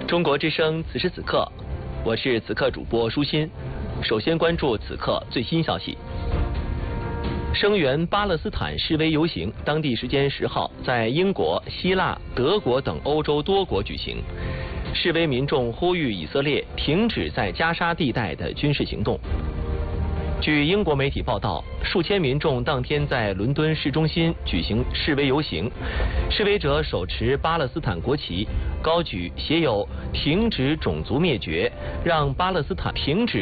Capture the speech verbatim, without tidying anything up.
中国之声此时此刻，我是此刻主播舒心。首先关注此刻最新消息。声援巴勒斯坦示威游行，当地时间十号在英国、希腊、德国等欧洲多国举行。示威民众呼吁以色列停止在加沙地带的军事行动。据英国媒体报道，数千民众当天在伦敦市中心举行示威游行，示威者手持巴勒斯坦国旗，高举写有“停止种族灭绝，让巴勒斯坦停止”。